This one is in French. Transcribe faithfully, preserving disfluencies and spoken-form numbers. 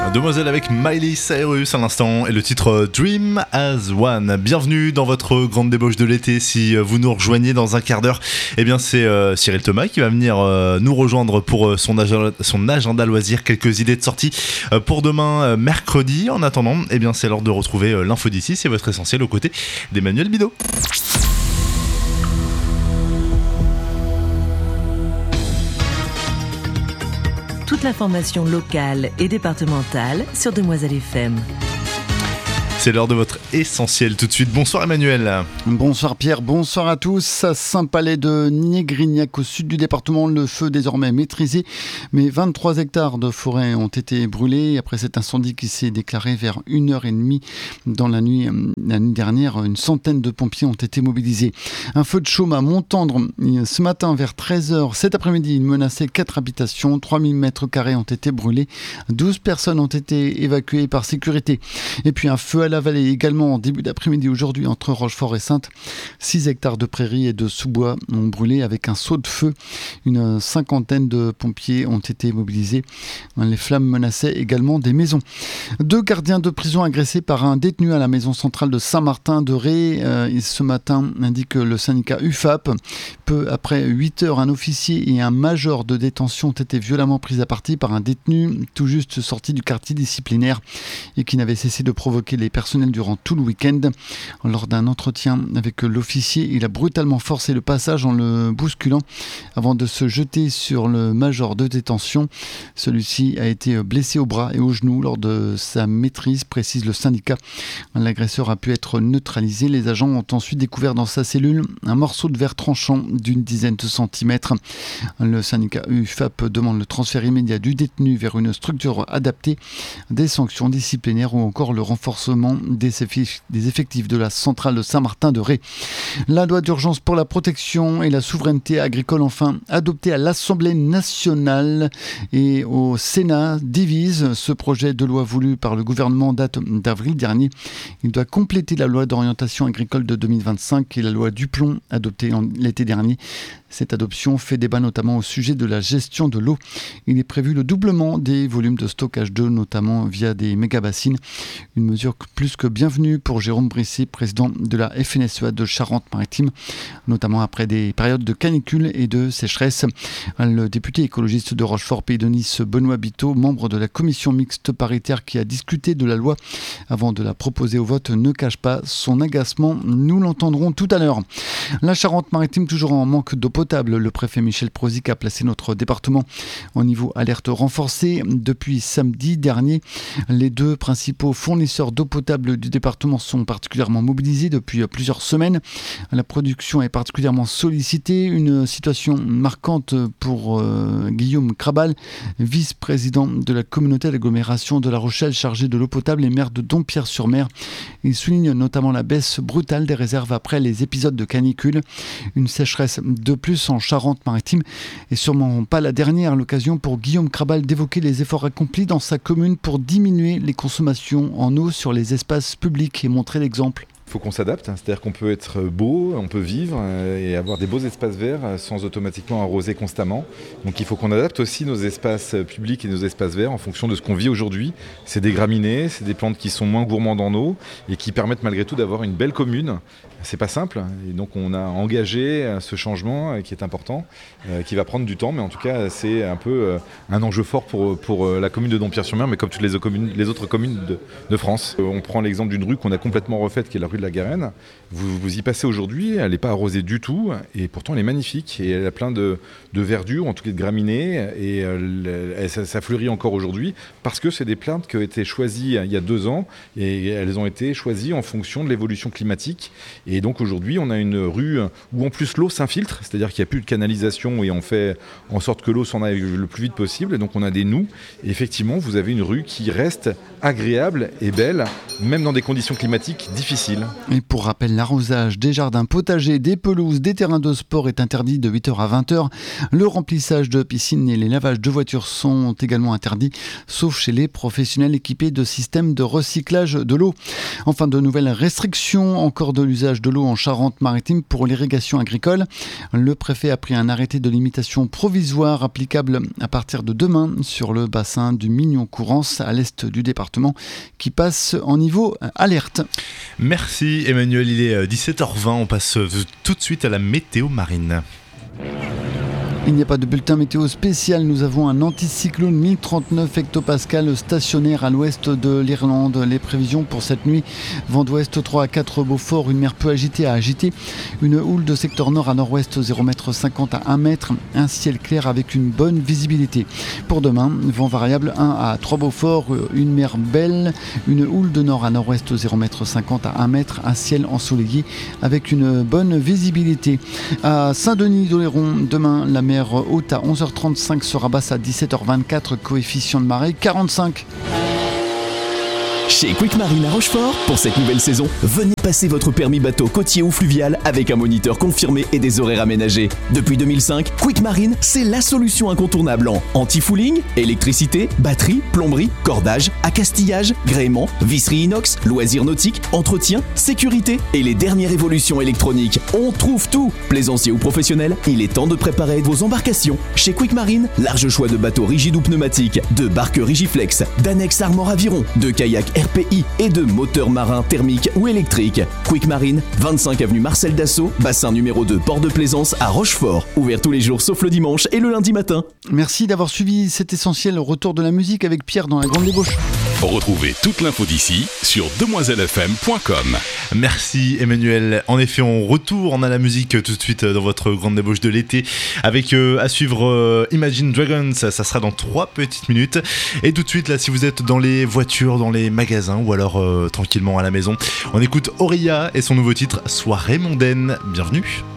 Demoiselle avec Miley Cyrus à l'instant et le titre Dream as One. Bienvenue dans votre grande débauche de l'été. Si vous nous rejoignez dans un quart d'heure, eh bien c'est euh, Cyril Thomas qui va venir euh, nous rejoindre pour euh, son, agenda, son agenda loisir, quelques idées de sortie euh, pour demain euh, mercredi. En attendant, eh bien c'est l'heure de retrouver euh, l'info d'ici, c'est votre essentiel aux côtés d'Emmanuel Bidot. Toute l'information locale et départementale sur Demoiselle F M. C'est l'heure de votre essentiel tout de suite. Bonsoir Emmanuel. Bonsoir Pierre, bonsoir à tous. À Saint-Palais de Négrignac, au sud du département, le feu désormais maîtrisé. Mais vingt-trois hectares de forêt ont été brûlés après cet incendie qui s'est déclaré vers une heure trente dans la nuit, la nuit dernière. Une centaine de pompiers ont été mobilisés. Un feu de chaume à Montendre ce matin vers treize heures. Cet après-midi, il menaçait quatre habitations. trois mille mètres carrés ont été brûlés. douze personnes ont été évacuées par sécurité. Et puis un feu à la vallée également en début d'après-midi aujourd'hui entre Rochefort et Saintes. six hectares de prairies et de sous-bois ont brûlé avec un saut de feu. Une cinquantaine de pompiers ont été mobilisés. Les flammes menaçaient également des maisons. Deux gardiens de prison agressés par un détenu à la maison centrale de Saint-Martin-de-Ré. Euh, ce matin, indique le syndicat U F A P. Peu après huit heures, un officier et un major de détention ont été violemment pris à partie par un détenu tout juste sorti du quartier disciplinaire et qui n'avait cessé de provoquer les personnel durant tout le week-end. Lors d'un entretien avec l'officier, il a brutalement forcé le passage en le bousculant avant de se jeter sur le major de détention. Celui-ci a été blessé au bras et au genou lors de sa maîtrise, précise le syndicat. L'agresseur a pu être neutralisé. Les agents ont ensuite découvert dans sa cellule un morceau de verre tranchant d'une dizaine de centimètres. Le syndicat U F A P demande le transfert immédiat du détenu vers une structure adaptée, des sanctions disciplinaires ou encore le renforcement des effectifs de la centrale de Saint-Martin-de-Ré. La loi d'urgence pour la protection et la souveraineté agricole, enfin adoptée à l'Assemblée nationale et au Sénat, divise. Ce projet de loi voulu par le gouvernement date d'avril dernier. Il doit compléter la loi d'orientation agricole de deux mille vingt-cinq et la loi Duplon adoptée l'été dernier. Cette adoption fait débat notamment au sujet de la gestion de l'eau. Il est prévu le doublement des volumes de stockage d'eau, notamment via des méga-bassines. Une mesure plus que bienvenue pour Jérôme Brissé, président de la F N S E A de Charente-Maritime, notamment après des périodes de canicule et de sécheresse. Le député écologiste de Rochefort-Pays de Nice, Benoît Biteau, membre de la commission mixte paritaire qui a discuté de la loi avant de la proposer au vote, ne cache pas son agacement. Nous l'entendrons tout à l'heure. La Charente-Maritime, toujours en manque d'eau potable. Le préfet Michel Prozic a placé notre département au niveau alerte renforcée. Depuis samedi dernier, les deux principaux fournisseurs d'eau potable du département sont particulièrement mobilisés depuis plusieurs semaines. La production est particulièrement sollicitée. Une situation marquante pour euh, Guillaume Crabal, vice-président de la communauté d'agglomération de La Rochelle chargé de l'eau potable et maire de Dompierre-sur-Mer. Il souligne notamment la baisse brutale des réserves après les épisodes de canicule. Une sécheresse de plus en Charente-Maritime et sûrement pas la dernière. L'occasion pour Guillaume Crabal d'évoquer les efforts accomplis dans sa commune pour diminuer les consommations en eau sur les espaces publics et montrer l'exemple. Il faut qu'on s'adapte, c'est-à-dire qu'on peut être beau, on peut vivre et avoir des beaux espaces verts sans automatiquement arroser constamment. Donc il faut qu'on adapte aussi nos espaces publics et nos espaces verts en fonction de ce qu'on vit aujourd'hui. C'est des graminées, c'est des plantes qui sont moins gourmandes en eau et qui permettent malgré tout d'avoir une belle commune. C'est pas simple et donc on a engagé ce changement qui est important, qui va prendre du temps, mais en tout cas c'est un peu un enjeu fort pour, pour la commune de Dompierre-sur-Mer, mais comme toutes les, communes, les autres communes de, de France. On prend l'exemple d'une rue qu'on a complètement refaite, qui est la rue de la Garenne. Vous, vous y passez aujourd'hui, elle n'est pas arrosée du tout et pourtant elle est magnifique et elle a plein de, de verdure, en tout cas de graminées et elle, elle, ça, ça fleurit encore aujourd'hui parce que c'est des plantes qui ont été choisies il y a deux ans et elles ont été choisies en fonction de l'évolution climatique. Et donc aujourd'hui, on a une rue où en plus l'eau s'infiltre, c'est-à-dire qu'il n'y a plus de canalisation et on fait en sorte que l'eau s'en aille le plus vite possible. Et donc on a des noues. Et effectivement, vous avez une rue qui reste agréable et belle, même dans des conditions climatiques difficiles. Et pour rappel, l'arrosage des jardins potagers, des pelouses, des terrains de sport est interdit de huit heures à vingt heures. Le remplissage de piscines et les lavages de voitures sont également interdits, sauf chez les professionnels équipés de systèmes de recyclage de l'eau. Enfin, de nouvelles restrictions encore de l'usage de l'eau en Charente-Maritime pour l'irrigation agricole. Le préfet a pris un arrêté de limitation provisoire applicable à partir de demain sur le bassin du Mignon-Courance à l'est du département qui passe en niveau alerte. Merci Emmanuel, il est dix-sept heures vingt, on passe tout de suite à la météo marine. Il n'y a pas de bulletin météo spécial. Nous avons un anticyclone mille trente-neuf hectopascales stationnaire à l'ouest de l'Irlande. Les prévisions pour cette nuit: vent d'ouest trois à quatre Beaufort, une mer peu agitée à agitée, une houle de secteur nord à nord-ouest zéro virgule cinquante mètres à un mètre, un ciel clair avec une bonne visibilité. Pour demain, vent variable un à trois Beaufort, une mer belle, une houle de nord à nord-ouest zéro virgule cinquante mètres à un mètre, un ciel ensoleillé avec une bonne visibilité. À Saint-Denis-d'Oléron, demain, la mer haute à onze heures trente-cinq sera basse à dix-sept heures vingt-quatre, coefficient de marée quarante-cinq. Chez Quick Marine à Rochefort, pour cette nouvelle saison, venez passer votre permis bateau côtier ou fluvial avec un moniteur confirmé et des horaires aménagés. Depuis deux mille cinq, Quick Marine, c'est la solution incontournable en anti-fouling, électricité, batterie, plomberie, cordage, accastillage, gréement, visserie inox, loisirs nautiques, entretien, sécurité et les dernières évolutions électroniques. On trouve tout. Plaisancier ou professionnel, il est temps de préparer vos embarcations. Chez Quick Marine, large choix de bateaux rigides ou pneumatiques, de barques Rigiflex, d'annexes Armor Aviron, de kayaks R P I et de moteurs marins thermiques ou électriques. Quick Marine, vingt-cinq avenue Marcel Dassault, bassin numéro deux, port de Plaisance à Rochefort. Ouvert tous les jours sauf le dimanche et le lundi matin. Merci d'avoir suivi cet essentiel retour de la musique avec Pierre dans la Grande Débauche. Retrouvez toute l'info d'ici sur demoiselle f m point com. Merci Emmanuel. En effet, on retourne à la musique tout de suite dans votre grande débauche de l'été avec euh, à suivre euh, Imagine Dragons. Ça, ça sera dans trois petites minutes. Et tout de suite, là, si vous êtes dans les voitures, dans les magasins ou alors euh, tranquillement à la maison, on écoute Auria et son nouveau titre Soirée mondaine. Bienvenue.